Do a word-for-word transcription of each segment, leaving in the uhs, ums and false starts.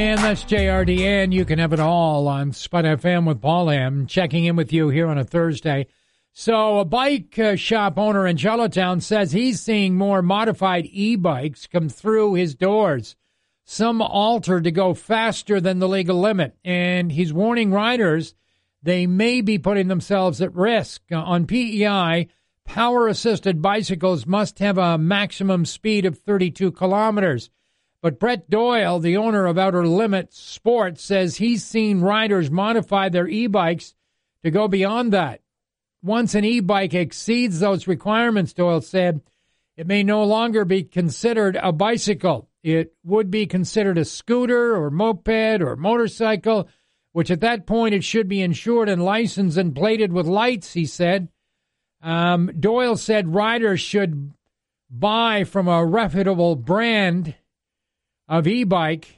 And that's J R D N. You can have it all on Spud F M with Paul M. Checking in with you here on a Thursday. So a bike uh, shop owner in Charlottetown says he's seeing more modified e-bikes come through his doors. Some altered to go faster than the legal limit. And he's warning riders they may be putting themselves at risk. Uh, on P E I, power-assisted bicycles must have a maximum speed of thirty-two kilometers. But Brett Doyle, the owner of Outer Limits Sports, says he's seen riders modify their e-bikes to go beyond that. Once an e-bike exceeds those requirements, Doyle said, it may no longer be considered a bicycle. It would be considered a scooter or moped or motorcycle, which at that point it should be insured and licensed and plated with lights, he said. Um, Doyle said riders should buy from a reputable brand of e-bike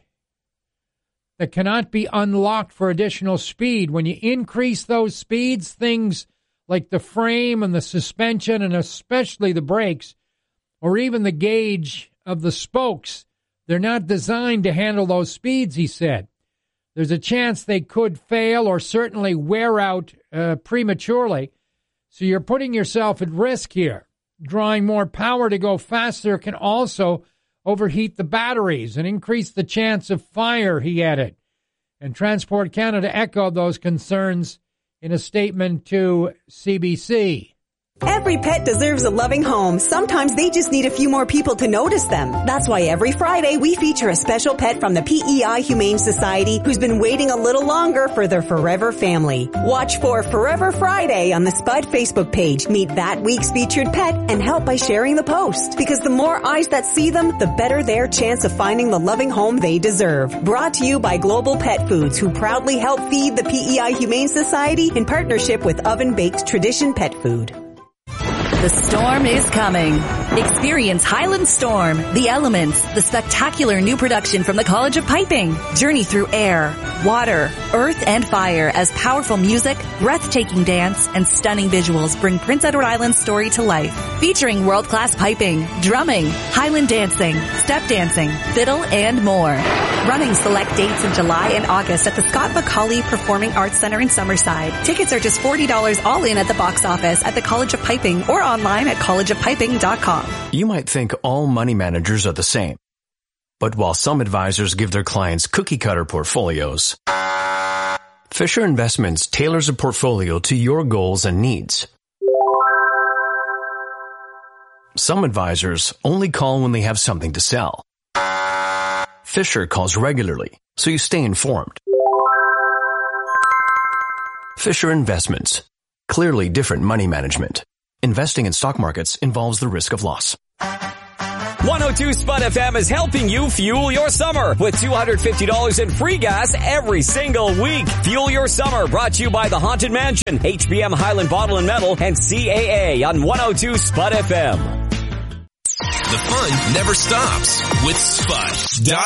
that cannot be unlocked for additional speed. When you increase those speeds, things like the frame and the suspension and especially the brakes or even the gauge of the spokes, they're not designed to handle those speeds, he said. There's a chance they could fail or certainly wear out uh, prematurely. So you're putting yourself at risk here. Drawing more power to go faster can also overheat the batteries and increase the chance of fire, he added. And Transport Canada echoed those concerns in a statement to C B C. Every pet deserves a loving home. Sometimes they just need a few more people to notice them. That's why every Friday we feature a special pet from the P E I Humane Society who's been waiting a little longer for their forever family. Watch for Forever Friday on the Spud Facebook page. Meet that week's featured pet and help by sharing the post. Because the more eyes that see them, the better their chance of finding the loving home they deserve. Brought to you by Global Pet Foods, who proudly help feed the P E I Humane Society in partnership with Oven Baked Tradition Pet Food. The storm is coming. Experience Highland Storm, The Elements, the spectacular new production from the College of Piping. Journey through air, water, earth, and fire as powerful music, breathtaking dance, and stunning visuals bring Prince Edward Island's story to life. Featuring world-class piping, drumming, Highland dancing, step dancing, fiddle, and more. Running select dates in July and August at the Scott McCauley Performing Arts Center in Summerside. Tickets are just forty dollars all in at the box office at the College of Piping or online at college of piping dot com. You might think all money managers are the same. But while some advisors give their clients cookie-cutter portfolios, Fisher Investments tailors a portfolio to your goals and needs. Some advisors only call when they have something to sell. Fisher calls regularly, so you stay informed. Fisher Investments. Clearly different money management. Investing in stock markets involves the risk of loss. one oh two Spud F M is helping you fuel your summer with two hundred fifty dollars in free gas every single week. Fuel your summer brought to you by the Haunted Mansion, H B M Highland Bottle and Metal, and C A A on one oh two Spud F M. The fun never stops with Spud.